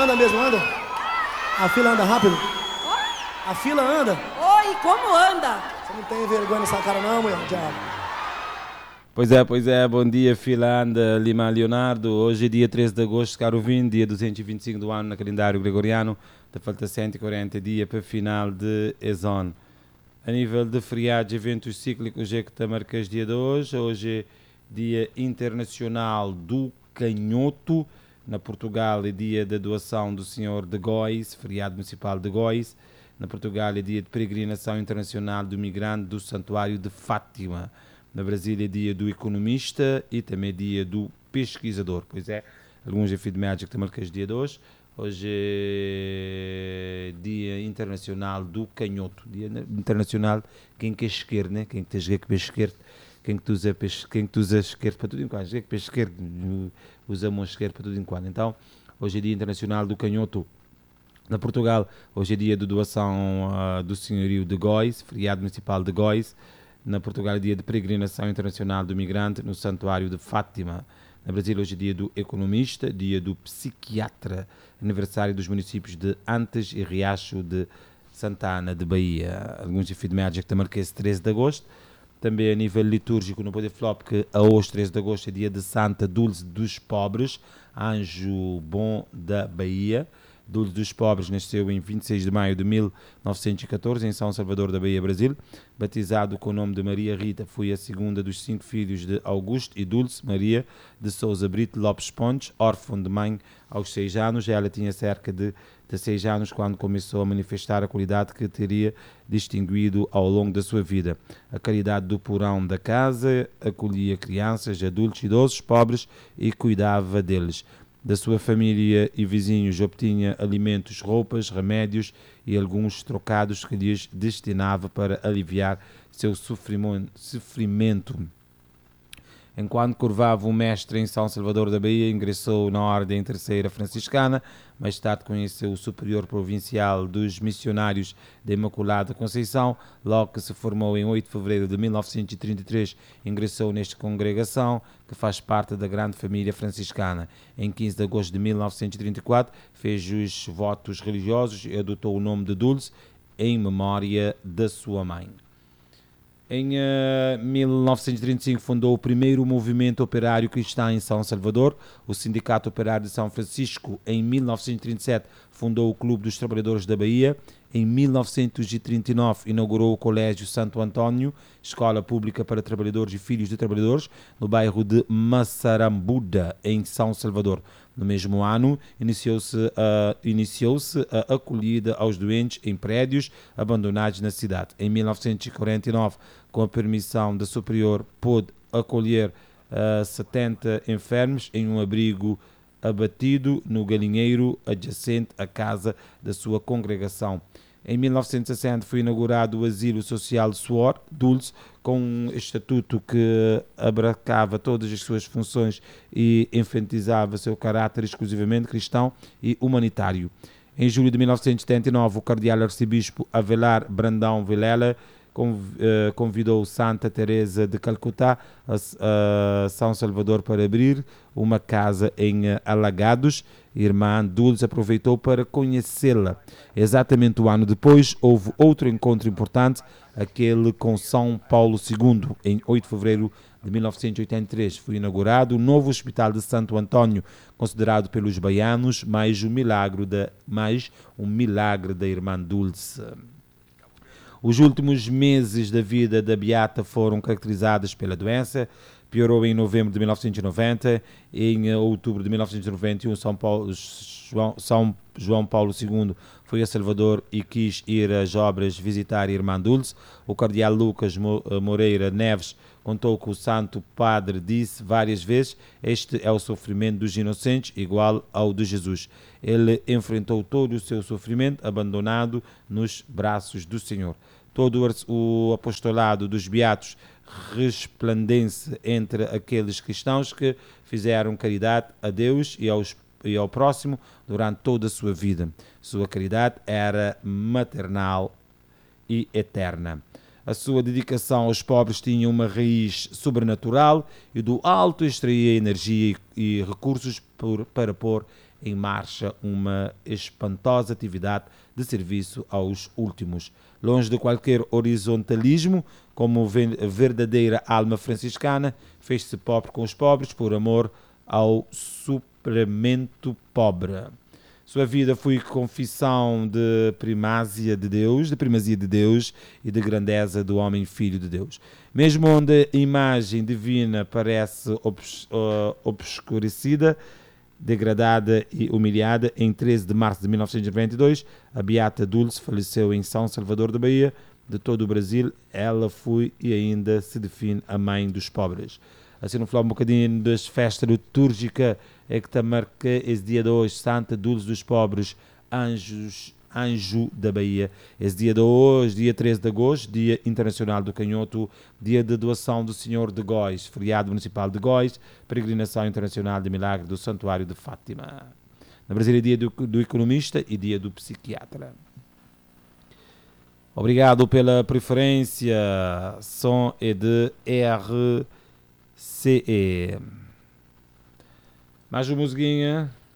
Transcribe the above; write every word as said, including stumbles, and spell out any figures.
anda mesmo, anda? A fila anda rápido? A fila anda? Oi, como anda? Você não tem vergonha nessa cara não, mulher? Diabo. Pois é, pois é, bom dia, fila anda, Lima Leonardo. Hoje é dia treze de agosto, caro vinte, dia duzentos e vinte e cinco do ano no calendário gregoriano. Te falta cento e quarenta dias para o final de Ezon. A nível de feriados, eventos cíclicos, é que te marcas dia de hoje. Hoje é dia internacional do canhoto. Na Portugal é dia da doação do Senhor de Góis, feriado municipal de Góis. Na Portugal é dia de peregrinação internacional do migrante do Santuário de Fátima. Na Brasília é dia do economista e também dia do pesquisador. Pois é, alguns efeitos que te marcas dia de hoje. Hoje é dia internacional do canhoto. Dia internacional quem quer esquerdo, né? Quem quer jogar com o esquerdo. Quem que usa quem que usa esquerdo para tudo enquanto. Joga com o esquerdo, usa a mão esquerda para tudo enquanto. Então, hoje é dia internacional do canhoto. Na Portugal, hoje é dia de doação uh, do Senhorio de Góis, feriado municipal de Góis. Na Portugal é dia de peregrinação internacional do migrante no Santuário de Fátima. Na Brasília hoje é dia do economista, dia do psiquiatra, aniversário dos municípios de Antas e Riacho de Santana de Bahia. Alguns efeitos que te marquei esse treze de agosto. Também a nível litúrgico no Poder Flop, que a hoje, treze de agosto, é dia de Santa Dulce dos Pobres, anjo bom da Bahia. Dulce dos Pobres nasceu em vinte e seis de maio de mil novecentos e catorze em São Salvador da Bahia, Brasil. Batizado com o nome de Maria Rita, foi a segunda dos cinco filhos de Augusto e Dulce Maria de Souza Brito Lopes Pontes, órfã de mãe aos seis anos. Ela tinha cerca de dezesseis anos quando começou a manifestar a qualidade que teria distinguido ao longo da sua vida. A caridade do porão da casa, acolhia crianças, adultos, idosos, pobres e cuidava deles. Da sua família e vizinhos obtinha alimentos, roupas, remédios e alguns trocados que lhes destinava para aliviar seu sofrimento. Enquanto curvava o mestre em São Salvador da Bahia, ingressou na Ordem Terceira Franciscana. Mais tarde conheceu o superior provincial dos missionários da Imaculada Conceição. Logo que se formou em oito de fevereiro de mil novecentos e trinta e três, ingressou nesta congregação, que faz parte da grande família franciscana. Em quinze de agosto de mil novecentos e trinta e quatro, fez os votos religiosos e adotou o nome de Dulce em memória da sua mãe. Em uh, mil novecentos e trinta e cinco fundou o primeiro movimento operário cristão em São Salvador, o Sindicato Operário de São Francisco. Em mil novecentos e trinta e sete fundou o Clube dos Trabalhadores da Bahia. Em mil novecentos e trinta e nove inaugurou o Colégio Santo Antônio, escola pública para trabalhadores e filhos de trabalhadores, no bairro de Massarambuda, em São Salvador. No mesmo ano, iniciou-se a, iniciou-se a acolhida aos doentes em prédios abandonados na cidade. Em mil novecentos e quarenta e nove, com a permissão da Superior, pôde acolher uh, setenta enfermos em um abrigo abatido no galinheiro adjacente à casa da sua congregação. Em mil novecentos e sessenta foi inaugurado o Asilo Social Suor Dulce, com um estatuto que abarcava todas as suas funções e enfatizava seu caráter exclusivamente cristão e humanitário. Em julho de mil novecentos e setenta e nove, o cardeal arcebispo Avelar Brandão Vilela convidou Santa Teresa de Calcutá a São Salvador para abrir uma casa em Alagados. Irmã Dulce aproveitou para conhecê-la. Exatamente um ano depois, houve outro encontro importante, aquele com São Paulo segundo. Em oito de fevereiro de mil novecentos e oitenta e três foi inaugurado o novo Hospital de Santo Antônio, considerado pelos baianos mais um milagre da, mais um milagre da Irmã Dulce. Os últimos meses da vida da Beata foram caracterizados pela doença. Piorou em novembro de mil novecentos e noventa. Em outubro de mil novecentos e noventa e um, São, Paulo, João, São João Paulo segundo foi a Salvador e quis ir às obras visitar a Irmã Dulce. O cardeal Lucas Moreira Neves contou que o Santo Padre disse várias vezes: este é o sofrimento dos inocentes, igual ao de Jesus. Ele enfrentou todo o seu sofrimento, abandonado nos braços do Senhor. Todo o apostolado dos Beatos resplandece entre aqueles cristãos que fizeram caridade a Deus e, aos, e ao próximo durante toda a sua vida. Sua caridade era maternal e eterna. A sua dedicação aos pobres tinha uma raiz sobrenatural e do alto extraía energia e, e recursos por, para pôr em marcha uma espantosa atividade de serviço aos últimos. Longe de qualquer horizontalismo, como verdadeira alma franciscana, fez-se pobre com os pobres por amor ao suplemento pobre. Sua vida foi confissão de primazia de Deus, de primazia de Deus e de grandeza do homem filho de Deus. Mesmo onde a imagem divina parece obs, uh, obscurecida, degradada e humilhada, em treze de março de mil novecentos e noventa e dois, a Beata Dulce faleceu em São Salvador da Bahia. De todo o Brasil, ela foi e ainda se define a mãe dos pobres. Assim, não falar um bocadinho das festas litúrgicas, é que está marca esse dia de hoje, Santa Dulce dos Pobres, Anjos, Anjo da Bahia. Esse dia de hoje, dia treze de agosto, Dia Internacional do Canhoto, dia de doação do Senhor de Góis, feriado municipal de Góis, peregrinação internacional de milagre do Santuário de Fátima. No Brasil é dia do, do economista e dia do psiquiatra. Obrigado pela preferência. Som é de R C E. Mais uma musiquinha.